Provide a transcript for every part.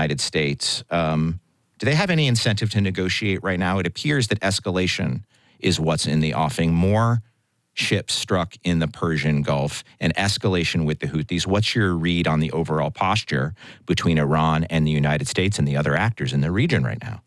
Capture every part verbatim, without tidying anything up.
United States. Um, do they have any incentive to negotiate right now? It appears that escalation is what's in the offing. More ships struck in the Persian Gulf and escalation with the Houthis. What's your read on the overall posture between Iran and the United States and the other actors in the region right now?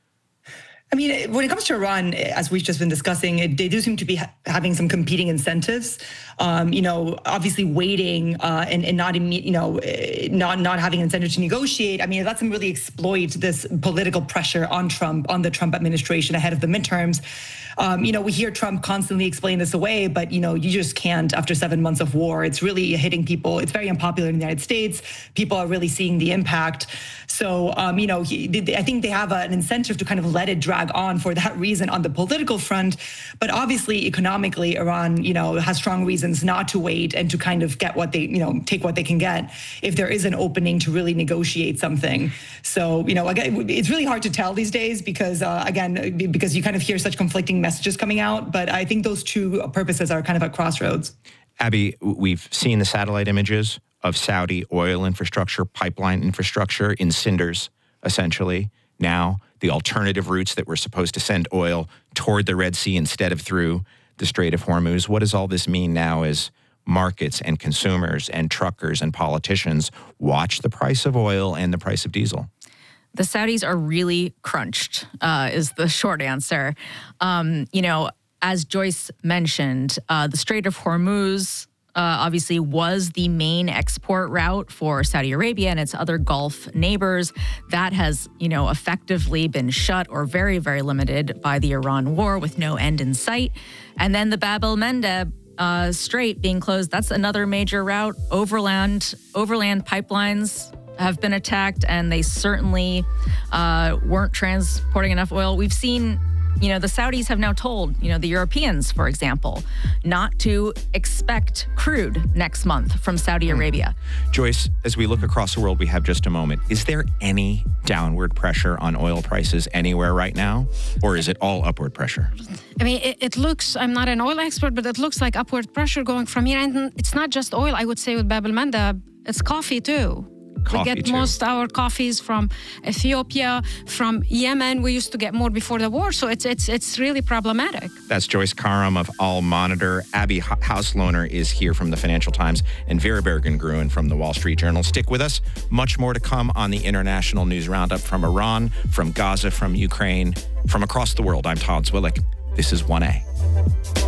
I mean, when it comes to Iran, as we've just been discussing, it, they do seem to be ha- having some competing incentives. Um, you know, obviously waiting uh, and, and not, you know, not not having an incentive to negotiate. I mean, it lets them really exploit this political pressure on Trump, on the Trump administration ahead of the midterms. Um, you know, we hear Trump constantly explain this away, but, you know, you just can't after seven months of war. It's really hitting people. It's very unpopular in the United States. People are really seeing the impact. So, um, you know, he, I think they have an incentive to kind of let it drag on for that reason on the political front. But obviously, economically, Iran, you know, has strong reasons not to wait and to kind of get what they, you know, take what they can get if there is an opening to really negotiate something. So, you know, again, it's really hard to tell these days because, uh, again, because you kind of hear such conflicting messages coming out. But I think those two purposes are kind of at crossroads. Abby, we've seen the satellite images of Saudi oil infrastructure, pipeline infrastructure in cinders, essentially. Now, the alternative routes that were supposed to send oil toward the Red Sea instead of through the Strait of Hormuz. What does all this mean now as markets and consumers and truckers and politicians watch the price of oil and the price of diesel? The Saudis are really crunched, uh, is the short answer. Um, you know, as Joyce mentioned, uh, the Strait of Hormuz Uh, obviously was the main export route for Saudi Arabia and its other Gulf neighbors. That has, you know, effectively been shut or very, very limited by the Iran war with no end in sight. And then the Bab el-Mandeb uh, Strait being closed, that's another major route. Overland, overland pipelines have been attacked, and they certainly uh, weren't transporting enough oil. We've seen, you know, the Saudis have now told, you know, the Europeans, for example, not to expect crude next month from Saudi Arabia. Joyce, as we look across the world, we have just a moment. Is there any downward pressure on oil prices anywhere right now? Or is it all upward pressure? I mean, it, it looks, I'm not an oil expert, but it looks like upward pressure going from here. And it's not just oil, I would say, with Bab el-Mandeb, it's coffee too. Coffee we get too. most our coffees from Ethiopia, from Yemen. We used to get more before the war, so it's it's it's really problematic. That's Joyce Karam of All Monitor. Abby Hauslohner is here from the Financial Times, and Vera Bergen-Gruen from the Wall Street Journal. Stick with us. Much more to come on the International News Roundup from Iran, from Gaza, from Ukraine, from across the world. I'm Todd Zwillich. This is one A.